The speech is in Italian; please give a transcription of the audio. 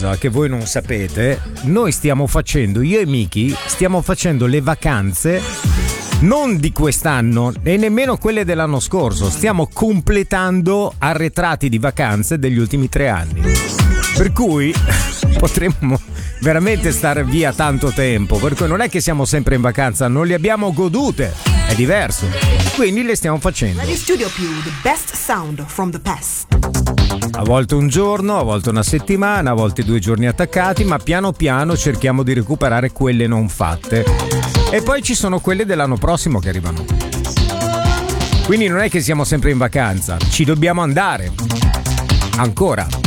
cosa che voi non sapete, noi stiamo facendo, io e Miki, stiamo facendo le vacanze non di quest'anno e nemmeno quelle dell'anno scorso, stiamo completando arretrati di vacanze degli ultimi 3 anni. Per cui potremmo veramente stare via tanto tempo, per cui non è che siamo sempre in vacanza, non le abbiamo godute, è diverso. Quindi le stiamo facendo. Radio Studio Più, the best sound from the past. A volte un giorno, a volte una settimana, a volte 2 giorni attaccati, ma piano piano cerchiamo di recuperare quelle non fatte. E poi ci sono quelle dell'anno prossimo che arrivano. Quindi non è che siamo sempre in vacanza, ci dobbiamo andare. Ancora.